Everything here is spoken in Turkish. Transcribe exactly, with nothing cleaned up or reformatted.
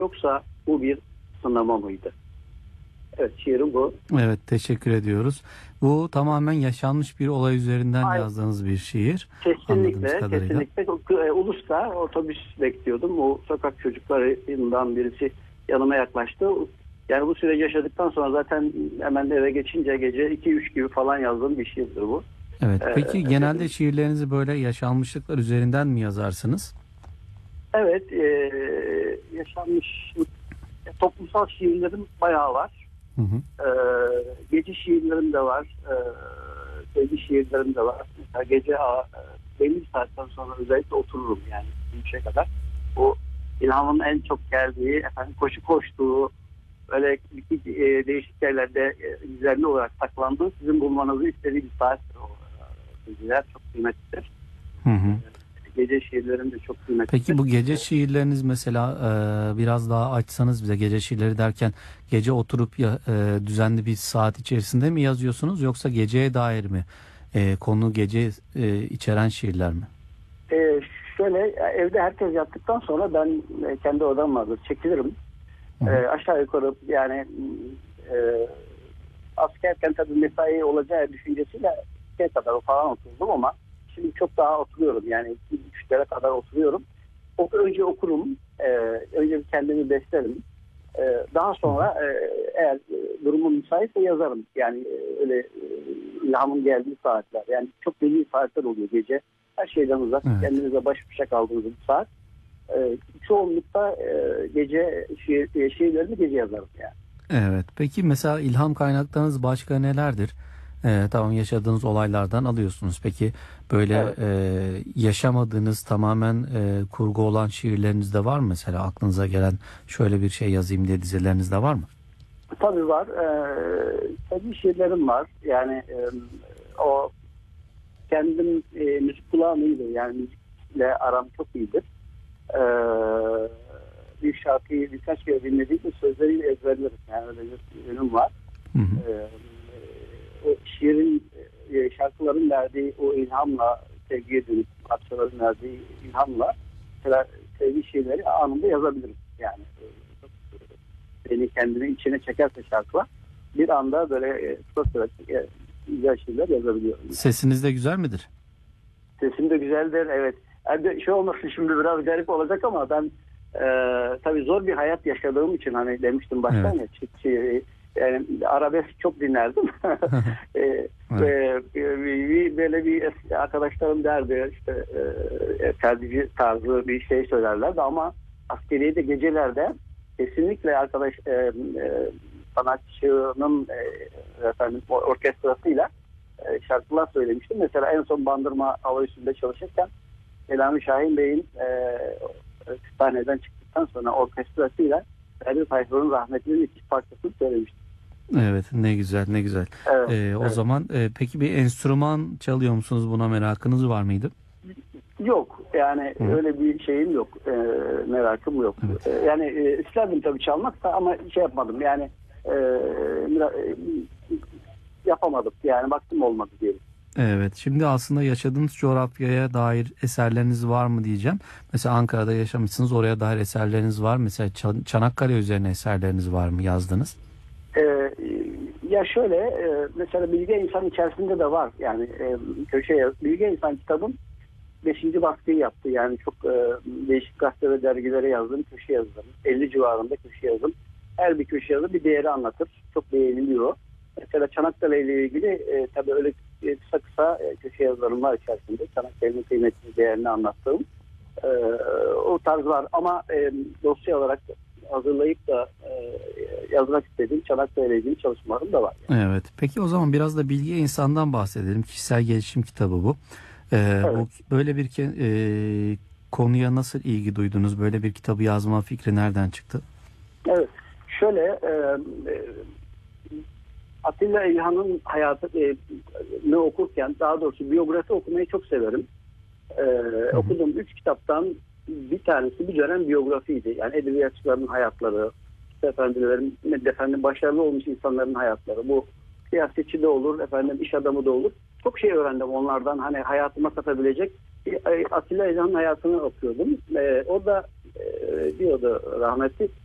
yoksa bu bir sınama mıydı? Evet, şiirim bu. Evet, teşekkür ediyoruz. Bu tamamen yaşanmış bir olay üzerinden Ay, yazdığınız bir şiir. kesinlikle, kesinlikle. Ulus'ta otobüs bekliyordum. O sokak çocuklarından birisi yanıma yaklaştı. Yani bu süreci yaşadıktan sonra zaten hemen eve geçince gece iki üç gibi falan yazdığım bir şiirdir bu. Evet. Peki Ee, genelde şiirlerinizi böyle yaşanmışlıklar üzerinden mi yazarsınız? Evet, e, yaşanmış toplumsal şiirlerim bayağı var. Hı hı. Ee, gece şiirlerim de var. Ee, sevgi şiirlerim de var. Mesela gece a, belli bir saatten sonra özellikle otururum yani bir şey kadar. Bu ilhamın en çok geldiği, efendim koşu koştuğu, böyle e, değişik yerlerde e, düzenli olarak saklandığı, sizin bulmanızı istediği bir saattir o. Geceler çok kıymetlidir. Hı hı. Gece şiirlerim de çok kıymetlidir. Peki bu gece şiirleriniz mesela e, biraz daha açsanız bize, gece şiirleri derken gece oturup ya, e, düzenli bir saat içerisinde mi yazıyorsunuz, yoksa geceye dair mi? E, konu gece e, içeren şiirler mi? Ee, şöyle, evde herkes yattıktan sonra ben e, kendi odam vardır, çekilirim. Hı hı. Ee, aşağı yukarı yani e, askerken tabii mesai olacağı düşüncesiyle ikiye kadar falan oturdum ama şimdi çok daha oturuyorum yani üçlere kadar oturuyorum. O, önce okurum, e, önce bir kendimi beslerim. E, daha sonra e, eğer e, durumum müsaitse yazarım. Yani e, öyle e, ilhamın geldiği saatler. Yani çok belli saatler oluyor gece. Her şeyden uzak, Evet. kendinize baş başa kaldığınız bir saat. E, çoğunlukla e, gece şiir, şiirlerimi gece yazarım yani. Evet. Peki mesela ilham kaynaklarınız başka nelerdir? Ee, tamam, yaşadığınız olaylardan alıyorsunuz. Peki böyle Evet. e, yaşamadığınız, tamamen e, kurgu olan şiirleriniz de var mı? Mesela aklınıza gelen şöyle bir şey yazayım diye dizilerinizde var mı? Tabii var. Ee, tabii şiirlerim var. Yani e, o kendim e, müzik kulağım iyidir. Yani müzikle aram çok iyidir. Ee, bir şarkıyı birkaç kere dinlediğimde sözleriyle ezberlerim. Yani öyle bir yönüm var. Hı hı. Ee, o şiirin, e, şarkıların verdiği o ilhamla, sevgiye dönük parçaların verdiği ilhamla mesela sevgi şiirleri anında yazabilirim. Yani beni kendine içine çekerse şarkılar bir anda böyle e, çok e, güzel şeyler yazabiliyorum. Yani. Sesiniz de güzel midir? Sesim de güzeldir, evet. Yani şey olmasın şimdi biraz garip olacak ama ben e, tabii zor bir hayat yaşadığım için hani demiştim baştan Evet. ya çift şey, yani arabesk çok dinlerdim. e, Evet. e, bir, böyle bir arkadaşlarım derdi işte e, terzici tarzı bir şey söylerlerdi ama askeriye de gecelerde kesinlikle arkadaş e, e, sanatçının e, efendim orkestrasıyla e, şarkılar söylemiştim. Mesela en son Bandırma Hava Üssü'nde çalışırken Selami Şahin Bey'in e, kütüphaneden çıktıktan sonra orkestrasıyla Ferdi Tayfur'un rahmetlinin iki parçasını söylemiştim. Evet, ne güzel, ne güzel. Evet, Ee, o evet. zaman e, peki bir enstrüman çalıyor musunuz? Buna merakınız var mıydı? Yok yani Hı. öyle bir şeyim yok, e, merakım yok. Evet. E, yani e, isterdim tabii çalmak da ama şey yapmadım yani e, e, yapamadım yani vaktim olmadı diyelim. Evet, şimdi aslında yaşadığınız coğrafyaya dair eserleriniz var mı diyeceğim. Mesela Ankara'da yaşamışsınız, oraya dair eserleriniz var mı? Mesela Çan- Çanakkale üzerine eserleriniz var mı, yazdınız? Ee, ya şöyle e, mesela Bilge İnsan içerisinde de var yani e, köşe yaz. Bilge İnsan kitabım beşinci baskıyı yaptı yani çok e, değişik gazete ve dergilere yazdım, köşe yazdım. elli civarında köşe yazdım. Her bir köşe yazı bir değeri anlatır. Çok beğeniliyor. Mesela Çanakkale ile ilgili e, tabii öyle e, kısa kısa e, köşe yazılarım var içerisinde. Çanakkale'nin kıymetli değerini anlattığım e, o tarz var ama e, dosya olarak hazırlayıp da e, yazmak istediğim Çanakkale ile ilgili çalışmalarım da var. Yani. Evet. Peki o zaman biraz da Bilge İnsan'dan bahsedelim. Kişisel gelişim kitabı bu. Ee, Evet. bu böyle bir ke- e, konuya nasıl ilgi duydunuz? Böyle bir kitabı yazma fikri nereden çıktı? Evet. Şöyle e, e, Atilla İlhan'ın hayatını okurken daha doğrusu biyografi okumayı çok severim. E, Hı hı. okuduğum üç kitaptan bir tanesi bir dönem biyografiydi. Yani edebiyatçıların hayatları, efendilerin, efendim başarılı olmuş insanların hayatları. Bu siyasetçi de olur, efendim iş adamı da olur. Çok şey öğrendim onlardan. Hani hayatıma katabilecek. Atilla İlhan'ın hayatını okuyordum. E, o da e, diyordu rahmetli.